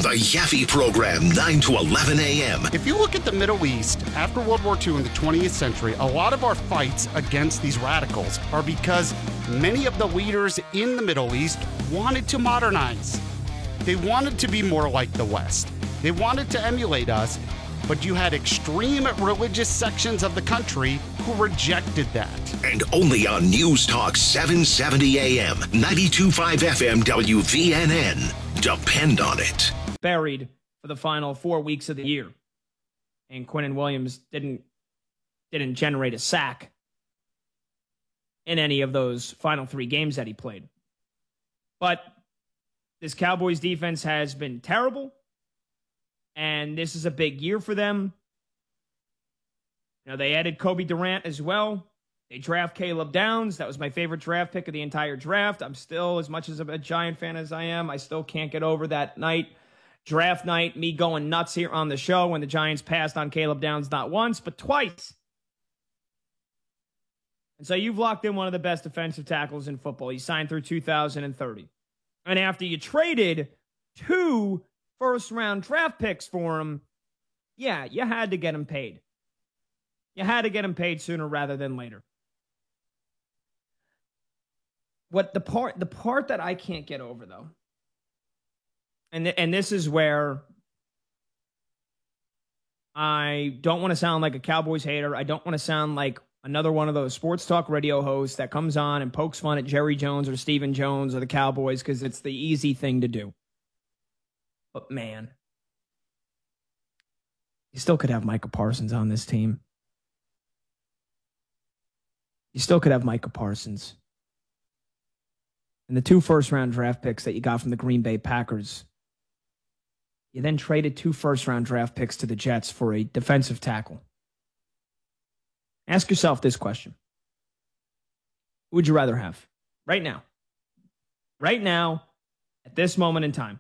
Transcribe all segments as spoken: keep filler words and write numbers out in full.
The Yaffe Program, nine to eleven a.m. If you look at the Middle East, after World War Two in the twentieth century, a lot of our fights against these radicals are because many of the leaders in the Middle East wanted to modernize. They wanted to be more like the West. They wanted to emulate us, but you had extreme religious sections of the country who rejected that. And only on News Talk seven seventy a.m., ninety-two point five F M W V N N. Depend on it. Buried for the final four weeks of the year. And Quinnen Williams didn't didn't generate a sack in any of those final three games that he played. But this Cowboys defense has been terrible, and this is a big year for them. You know, they added Kobe Durant as well. They draft Caleb Downs. That was my favorite draft pick of the entire draft. I'm still, as much as a Giant fan as I am, I still can't get over that night. Draft night, me going nuts here on the show when the Giants passed on Caleb Downs not once, but twice. And so you've locked in one of the best defensive tackles in football. He signed through two thousand thirty. And after you traded two first-round draft picks for him, yeah, you had to get him paid. You had to get him paid sooner rather than later. What the part, the part that I can't get over, though, And th- and this is where I don't want to sound like a Cowboys hater. I don't want to sound like another one of those sports talk radio hosts that comes on and pokes fun at Jerry Jones or Stephen Jones or the Cowboys because it's the easy thing to do. But man, you still could have Micah Parsons on this team. You still could have Micah Parsons. And the two first-round draft picks that you got from the Green Bay Packers, you then traded two first-round draft picks to the Jets for a defensive tackle. Ask yourself this question. Who would you rather have? Right now. Right now, at this moment in time.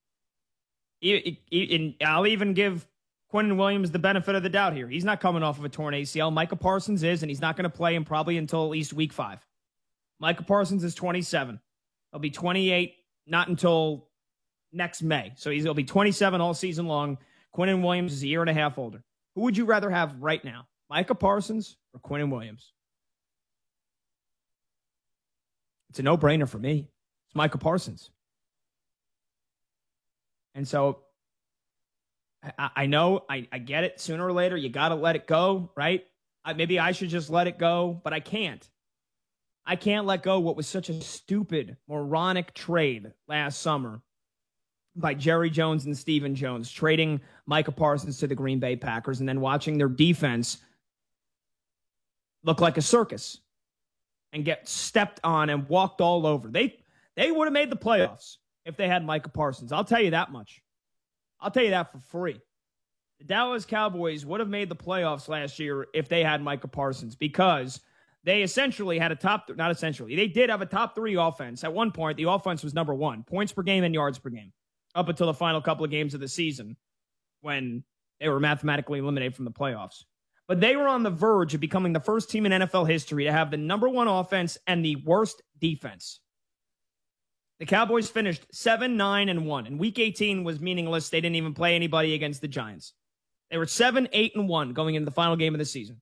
I'll even give Quinnen Williams the benefit of the doubt here. He's not coming off of a torn A C L. Micah Parsons is, and he's not going to play him probably until at least week five. Micah Parsons is twenty-seven. He'll be twenty-eight, not until next May. So he's, he'll be twenty-seven all season long. Quinnen Williams is a year and a half older. Who would you rather have right now? Micah Parsons or Quinnen Williams? It's a no-brainer for me. It's Micah Parsons. And so I, I know, I, I get it. Sooner or later, you got to let it go, right? I, maybe I should just let it go, but I can't. I can't let go what was such a stupid, moronic trade last summer by Jerry Jones and Stephen Jones, trading Micah Parsons to the Green Bay Packers and then watching their defense look like a circus and get stepped on and walked all over. They they would have made the playoffs if they had Micah Parsons. I'll tell you that much. I'll tell you that for free. The Dallas Cowboys would have made the playoffs last year if they had Micah Parsons because they essentially had a top, not essentially, they did have a top three offense. At one point, the offense was number one, points per game and yards per game, up until the final couple of games of the season when they were mathematically eliminated from the playoffs. But they were on the verge of becoming the first team in N F L history to have the number one offense and the worst defense. The Cowboys finished seven, nine, and one, and week eighteen was meaningless. They didn't even play anybody against the Giants. They were seven, eight, and one going into the final game of the season.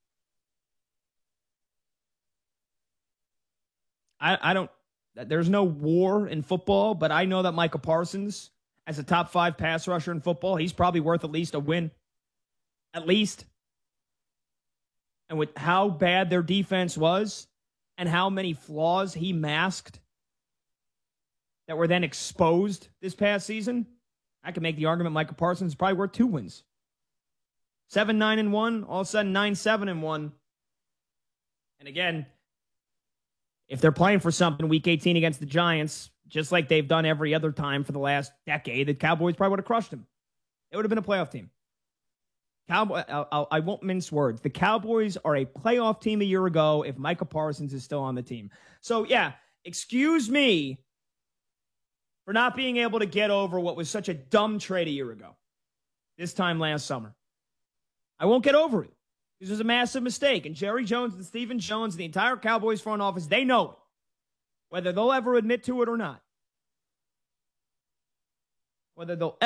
I, I don't, there's no war in football, but I know that Micah Parsons, as a top five pass rusher in football, he's probably worth at least a win. At least. And with how bad their defense was and how many flaws he masked that were then exposed this past season, I could make the argument Micah Parsons is probably worth two wins. Seven, nine, and one, all of a sudden nine, seven, and one. And again, if they're playing for something week eighteen against the Giants, just like they've done every other time for the last decade, the Cowboys probably would have crushed them. It would have been a playoff team. Cowboy, I'll, I won't mince words. The Cowboys are a playoff team a year ago if Micah Parsons is still on the team. So, yeah, excuse me for not being able to get over what was such a dumb trade a year ago, this time last summer. I won't get over it. This was a massive mistake. And Jerry Jones and Stephen Jones and the entire Cowboys front office, they know it, whether they'll ever admit to it or not. Whether they'll